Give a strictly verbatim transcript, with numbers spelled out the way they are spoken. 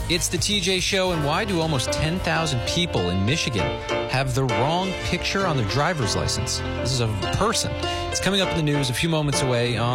It's the T J Show, and why do almost ten thousand people in Michigan have the wrong picture on their driver's license? This is a person. It's coming up in the news a few moments away on